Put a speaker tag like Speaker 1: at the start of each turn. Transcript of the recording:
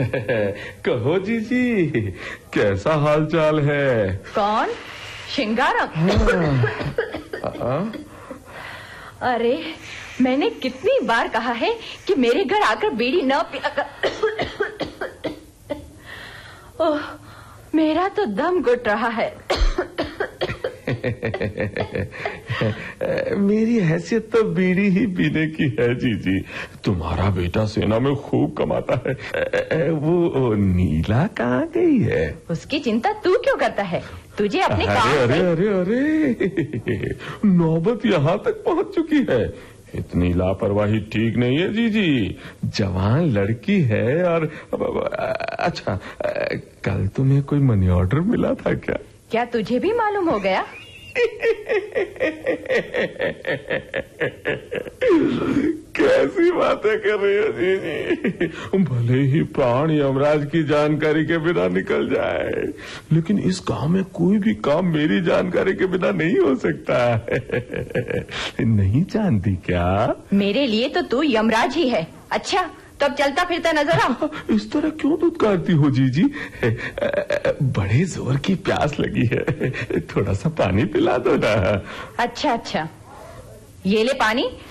Speaker 1: कहो जीजी, कैसा हाल चाल है?
Speaker 2: कौन? शिंगारम? अरे मैंने कितनी बार कहा है कि मेरे घर आकर बीड़ी न पिया कर। ओह, मेरा तो दम घुट रहा है।
Speaker 1: मेरी हैसियत तो बीड़ी ही पीने की है जीजी। तुम्हारा बेटा सेना में खूब कमाता है। वो नीला कहाँ गई है?
Speaker 2: उसकी चिंता तू क्यों करता है? तुझे अपने काम
Speaker 1: अरे अरे अरे नौबत यहाँ तक पहुँच चुकी है। इतनी लापरवाही ठीक नहीं है जीजी। जवान लड़की है और अच्छा, कल तुम्हें कोई मनी ऑर्डर मिला था क्या?
Speaker 2: क्या तुझे भी मालूम हो गया?
Speaker 1: कैसी बातें कर रही हो जीजी। भले ही प्राण यमराज की जानकारी के बिना निकल जाए, लेकिन इस गांव में कोई भी काम मेरी जानकारी के बिना नहीं हो सकता है। नहीं जानती क्या?
Speaker 2: मेरे लिए तो तू यमराज ही है। अच्छा, तब चलता फिरता नजर आ।
Speaker 1: इस तरह क्यों धुतकारती हो जीजी? बड़े जोर की प्यास लगी है, थोड़ा सा पानी पिला दो ना।
Speaker 2: अच्छा, ये ले पानी।